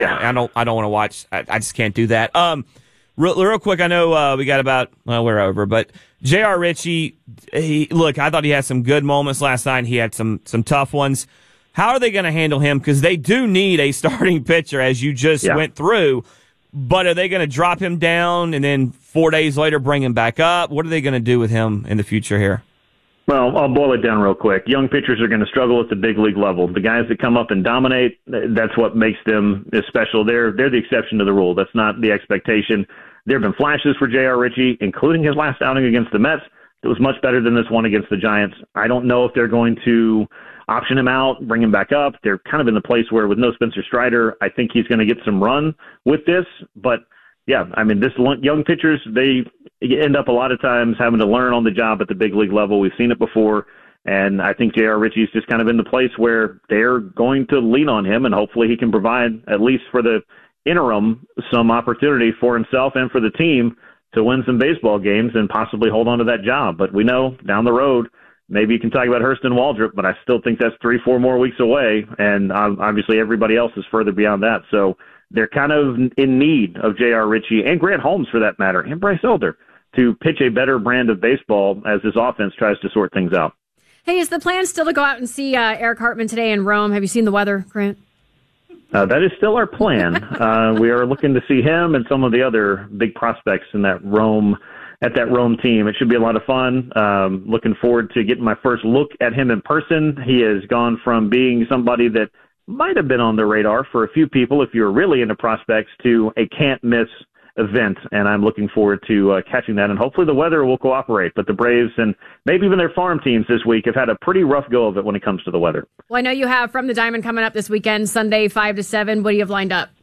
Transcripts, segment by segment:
I don't want to watch. I just can't do that. Real quick, I know we got about we're over, but J.R. Ritchie. I thought he had some good moments last night. He had some tough ones. How are they going to handle him? Because they do need a starting pitcher, as you just went through. But are they going to drop him down and then 4 days later bring him back up? What are they going to do with him in the future here? Well, I'll boil it down real quick. Young pitchers are going to struggle at the big league level. The guys that come up and dominate, that's what makes them special. They're the exception to the rule. That's not the expectation. There have been flashes for J.R. Ritchie, including his last outing against the Mets. It was much better than this one against the Giants. I don't know if they're going to option him out, bring him back up. They're kind of in the place where with no Spencer Strider, I think he's going to get some run with this. But, yeah, I mean, this young pitchers, they end up a lot of times having to learn on the job at the big league level. We've seen it before. And I think J.R. Ritchie's just kind of in the place where they're going to lean on him, and hopefully he can provide, at least for the interim, some opportunity for himself and for the team to win some baseball games and possibly hold on to that job. But we know down the road, maybe you can talk about Hurston Waldrop, but I still think that's 3-4 more weeks away, and obviously everybody else is further beyond that. So they're kind of in need of J.R. Ritchie and Grant Holmes, for that matter, and Bryce Elder to pitch a better brand of baseball as this offense tries to sort things out. Hey, is the plan still to go out and see Eric Hartman today in Rome? Have you seen the weather, Grant? That is still our plan. We are looking to see him and some of the other big prospects in that Rome team. It should be a lot of fun. Looking forward to getting my first look at him in person. He has gone from being somebody that might have been on the radar for a few people if you're really into prospects to a can't-miss event, and I'm looking forward to catching that, and hopefully the weather will cooperate. But the Braves and maybe even their farm teams this week have had a pretty rough go of it when it comes to the weather. Well, I know you have From the Diamond coming up this weekend, Sunday, 5 to 7. What do you have lined up?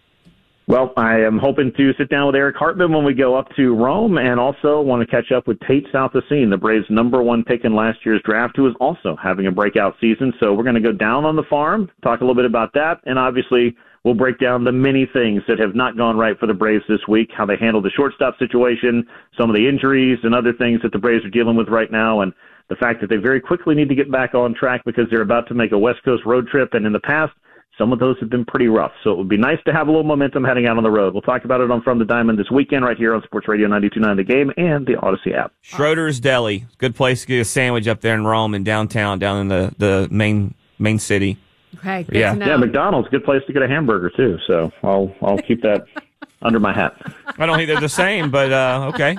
Well, I am hoping to sit down with Eric Hartman when we go up to Rome, and also want to catch up with Tate Southesine, the Braves' #1 pick in last year's draft, who is also having a breakout season. So we're going to go down on the farm, talk a little bit about that, and obviously we'll break down the many things that have not gone right for the Braves this week, how they handled the shortstop situation, some of the injuries and other things that the Braves are dealing with right now, and the fact that they very quickly need to get back on track because they're about to make a West Coast road trip, and in the past, some of those have been pretty rough. So it would be nice to have a little momentum heading out on the road. We'll talk about it on From the Diamond this weekend right here on Sports Radio 92.9 The Game and the Odyssey app. Schroeder's Deli. Good place to get a sandwich up there in Rome and downtown, down in the main city. Okay. Yeah, McDonald's, good place to get a hamburger too. So I'll keep that under my hat. I don't think they're the same, but okay.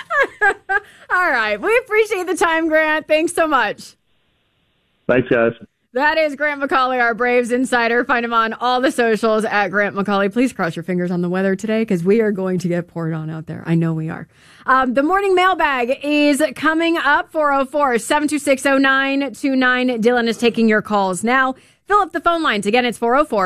All right. We appreciate the time, Grant. Thanks so much. Thanks, guys. That is Grant McCauley, our Braves insider. Find him on all the socials at Grant McCauley. Please cross your fingers on the weather today because we are going to get poured on out there. I know we are. The morning mailbag is coming up, 404-726-0929. Dylan is taking your calls now. Fill up the phone lines. Again, it's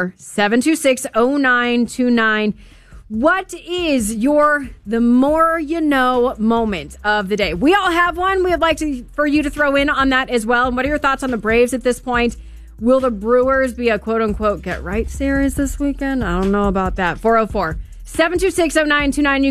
404-726-0929. What is your the more you know moment of the day? We all have one. We would like for you to throw in on that as well. And what are your thoughts on the Braves at this point? Will the Brewers be a quote-unquote get-right series this weekend? I don't know about that. 404-726-0929.